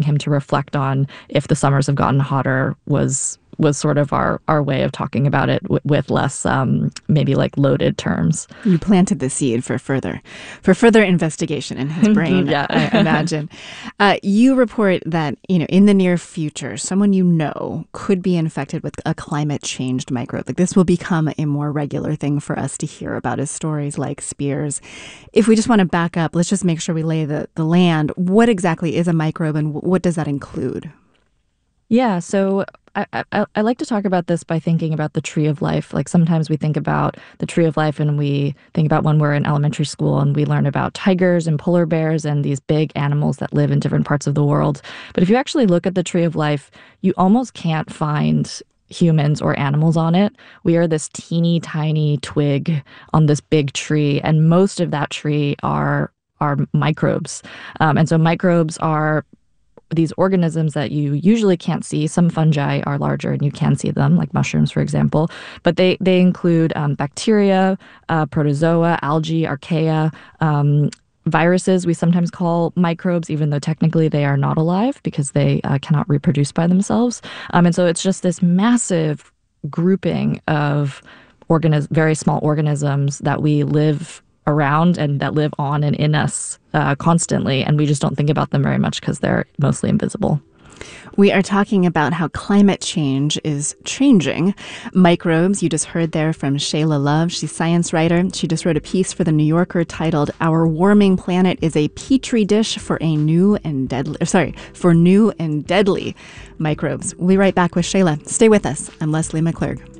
him to reflect on if the summers have gotten hotter was sort of our way of talking about it with less maybe like loaded terms. You planted the seed for further investigation in his brain. Yeah. I imagine. You report that in the near future, someone could be infected with a climate changed microbe. Like this will become a more regular thing for us to hear about as stories like Spears. If we just want to back up, let's just make sure we lay the land. What exactly is a microbe, and what does that include? Yeah, so I like to talk about this by thinking about the tree of life. Like sometimes we think about the tree of life and we think about when we're in elementary school and we learn about tigers and polar bears and these big animals that live in different parts of the world. But if you actually look at the tree of life, you almost can't find humans or animals on it. We are this teeny tiny twig on this big tree, and most of that tree are microbes. And so microbes are these organisms that you usually can't see. Some fungi are larger and you can see them, like mushrooms, for example. But they include bacteria, protozoa, algae, archaea, viruses we sometimes call microbes, even though technically they are not alive because they cannot reproduce by themselves. And so it's just this massive grouping of very small organisms that we live around and that live on and in us constantly, and we just don't think about them very much because they're mostly invisible. We are talking about how climate change is changing microbes. You just heard there from Shayla Love. She's a science writer. She just wrote a piece for The New Yorker titled "Our Warming Planet is a Petri Dish for New and Deadly Microbes." We'll be right back with Shayla. Stay with us. I'm Leslie McClurg.